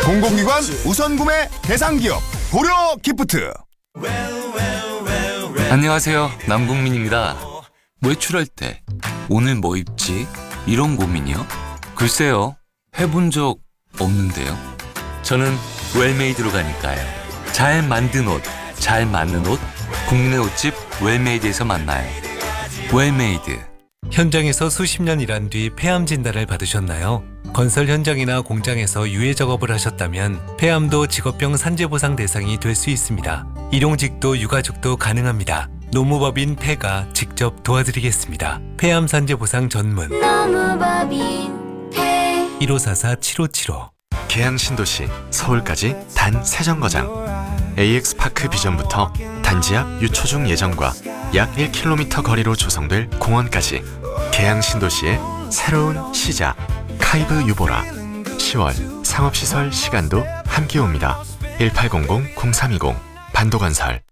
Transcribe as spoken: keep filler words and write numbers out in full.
공공기관 우선 구매 대상 기업 고려 기프트. 안녕하세요, 남궁민입니다. 외출할 때 오늘 뭐 입지? 이런 고민이요? 글쎄요, 해본 적 없는데요. 저는 웰메이드로 가니까요. 잘 만든 옷, 잘 맞는 옷, 국내 옷집 웰메이드에서 만나요. 웰메이드. 현장에서 수십 년 일한 뒤 폐암 진단을 받으셨나요? 건설 현장이나 공장에서 유해 작업을 하셨다면 폐암도 직업병 산재보상 대상이 될 수 있습니다. 일용직도 유가족도 가능합니다. 노무법인 폐가 직접 도와드리겠습니다. 폐암 산재보상 전문 노무법인 폐 일오사사 칠오칠오. 계양 신도시 서울까지 단 세 정거장. 에이엑스파크 비전부터 단지 앞 유초중 예정과 약 일 킬로미터 거리로 조성될 공원까지 계양 신도시의 새로운 시작. 카이브 유보라. 시월 상업시설 시간도 함께 옵니다. 일팔공공 공삼이공 반도건설.